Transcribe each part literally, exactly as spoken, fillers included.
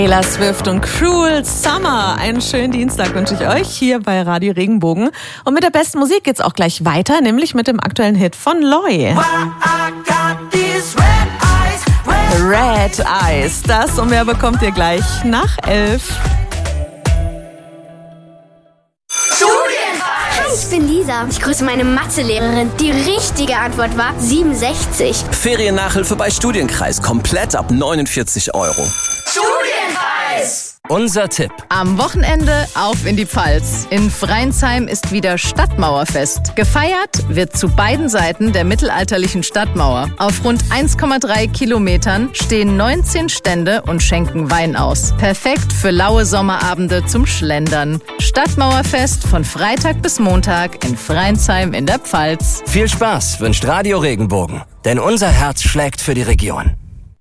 Taylor Swift und Cruel Summer. Einen schönen Dienstag wünsche ich euch hier bei Radio Regenbogen. Und mit der besten Musik geht's auch gleich weiter, nämlich mit dem aktuellen Hit von Loy. Red Eyes. Das und mehr bekommt ihr gleich nach elf. Ich bin Lisa. Ich grüße meine Mathelehrerin. Die richtige Antwort war siebenundsechzig. Feriennachhilfe bei Studienkreis. Komplett ab neunundvierzig Euro. Studienkreis! Unser Tipp. Am Wochenende auf in die Pfalz. In Freinsheim ist wieder Stadtmauerfest. Gefeiert wird zu beiden Seiten der mittelalterlichen Stadtmauer. Auf rund eins Komma drei Kilometern stehen neunzehn Stände und schenken Wein aus. Perfekt für laue Sommerabende zum Schlendern. Stadtmauerfest von Freitag bis Montag in Freinsheim in der Pfalz. Viel Spaß wünscht Radio Regenbogen. Denn unser Herz schlägt für die Region.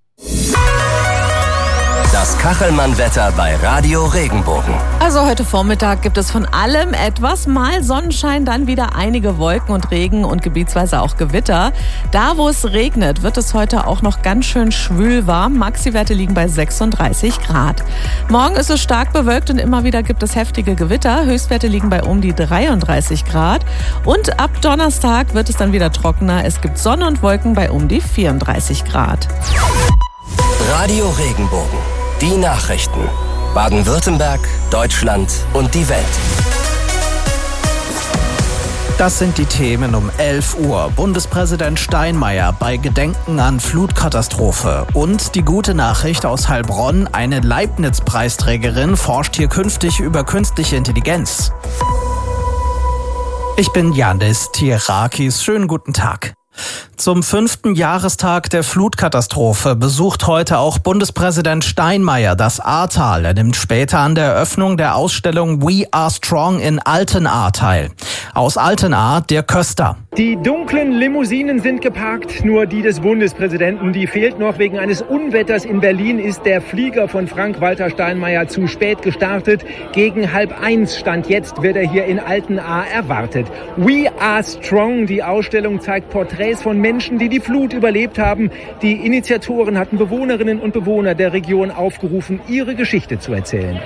Das Kachelmann-Wetter bei Radio Regenbogen. Also heute Vormittag gibt es von allem etwas. Mal Sonnenschein, dann wieder einige Wolken und Regen und gebietsweise auch Gewitter. Da, wo es regnet, wird es heute auch noch ganz schön schwül warm. Maxi-Werte liegen bei sechsunddreißig Grad. Morgen ist es stark bewölkt und immer wieder gibt es heftige Gewitter. Höchstwerte liegen bei um die dreiunddreißig Grad. Und ab Donnerstag wird es dann wieder trockener. Es gibt Sonne und Wolken bei um die vierunddreißig Grad. Radio Regenbogen. Die Nachrichten. Baden-Württemberg, Deutschland und die Welt. Das sind die Themen um elf Uhr. Bundespräsident Steinmeier bei Gedenken an Flutkatastrophe. Und die gute Nachricht aus Heilbronn. Eine Leibniz-Preisträgerin forscht hier künftig über künstliche Intelligenz. Ich bin Janis Tierakis. Schönen guten Tag. Zum fünften Jahrestag der Flutkatastrophe besucht heute auch Bundespräsident Steinmeier das Ahrtal. Er nimmt später an der Eröffnung der Ausstellung We Are Strong in Altenahr teil. Aus Altenahr der Köster. Die dunklen Limousinen sind geparkt, nur die des Bundespräsidenten, die fehlt noch. Wegen eines Unwetters in Berlin ist der Flieger von Frank-Walter Steinmeier zu spät gestartet. Gegen halb eins Stand jetzt wird er hier in Altenahr erwartet. We Are Strong, die Ausstellung zeigt Porträts von Menschen, die die Flut überlebt haben. Die Initiatoren hatten Bewohnerinnen und Bewohner der Region aufgerufen, ihre Geschichte zu erzählen.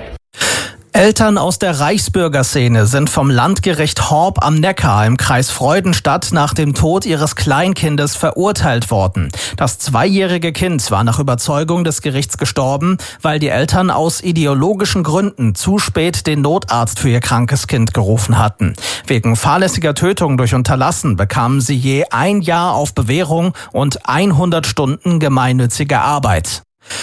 Eltern aus der Reichsbürgerszene sind vom Landgericht Horb am Neckar im Kreis Freudenstadt nach dem Tod ihres Kleinkindes verurteilt worden. Das zweijährige Kind war nach Überzeugung des Gerichts gestorben, weil die Eltern aus ideologischen Gründen zu spät den Notarzt für ihr krankes Kind gerufen hatten. Wegen fahrlässiger Tötung durch Unterlassen bekamen sie je ein Jahr auf Bewährung und hundert Stunden gemeinnützige Arbeit.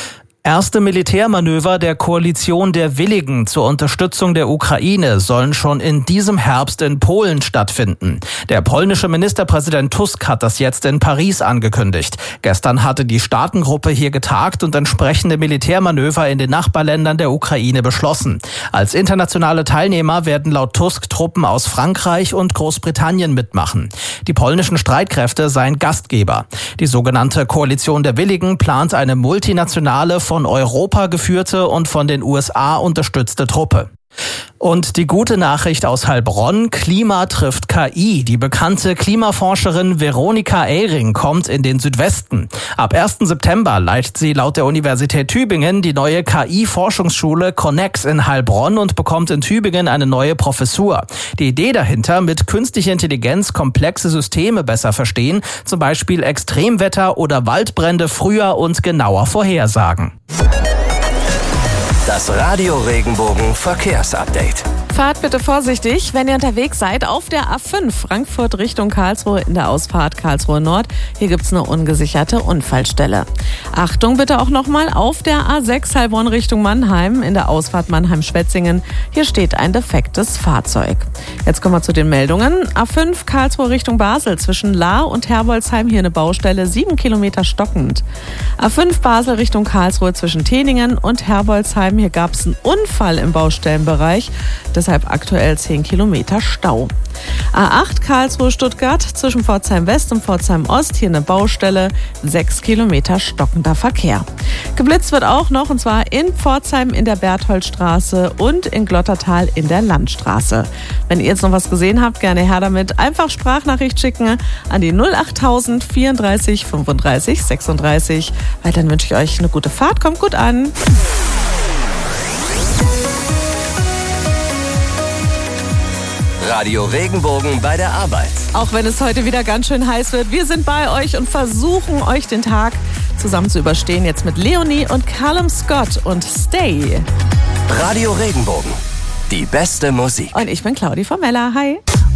Erste Militärmanöver der Koalition der Willigen zur Unterstützung der Ukraine sollen schon in diesem Herbst in Polen stattfinden. Der polnische Ministerpräsident Tusk hat das jetzt in Paris angekündigt. Gestern hatte die Staatengruppe hier getagt und entsprechende Militärmanöver in den Nachbarländern der Ukraine beschlossen. Als internationale Teilnehmer werden laut Tusk Truppen aus Frankreich und Großbritannien mitmachen. Die polnischen Streitkräfte seien Gastgeber. Die sogenannte Koalition der Willigen plant eine multinationale von Europa geführte und von den U S A unterstützte Truppe. Und die gute Nachricht aus Heilbronn, Klima trifft K I. Die bekannte Klimaforscherin Veronika Ehring kommt in den Südwesten. Ab ersten September leitet sie laut der Universität Tübingen die neue K I-Forschungsschule Connex in Heilbronn und bekommt in Tübingen eine neue Professur. Die Idee dahinter, mit künstlicher Intelligenz komplexe Systeme besser verstehen, zum Beispiel Extremwetter oder Waldbrände früher und genauer vorhersagen. Das Radio Regenbogen Verkehrsupdate. Fahrt bitte vorsichtig, wenn ihr unterwegs seid auf der A fünf Frankfurt Richtung Karlsruhe in der Ausfahrt Karlsruhe Nord. Hier gibt's eine ungesicherte Unfallstelle. Achtung bitte auch nochmal auf der A sechs Heilbronn Richtung Mannheim in der Ausfahrt Mannheim-Schwetzingen. Hier steht ein defektes Fahrzeug. Jetzt kommen wir zu den Meldungen. A fünf Karlsruhe Richtung Basel zwischen Lahr und Herbolzheim hier eine Baustelle, sieben Kilometer stockend. A fünf Basel Richtung Karlsruhe zwischen Teningen und Herbolzheim. Hier gab es einen Unfall im Baustellenbereich. Deshalb aktuell zehn Kilometer Stau. A acht Karlsruhe-Stuttgart zwischen Pforzheim West und Pforzheim Ost. Hier eine Baustelle, sechs Kilometer stockender Verkehr. Geblitzt wird auch noch, und zwar in Pforzheim in der Bertholdstraße und in Glottertal in der Landstraße. Wenn ihr jetzt noch was gesehen habt, gerne her damit. Einfach Sprachnachricht schicken an die null achttausend vierunddreißig fünfunddreißig sechsunddreißig. Weil dann wünsche ich euch eine gute Fahrt. Kommt gut an. Radio Regenbogen bei der Arbeit. Auch wenn es heute wieder ganz schön heiß wird, wir sind bei euch und versuchen euch den Tag zusammen zu überstehen. Jetzt mit Leonie und Callum Scott und Stay. Radio Regenbogen, die beste Musik. Und ich bin Claudi Formella. Hi.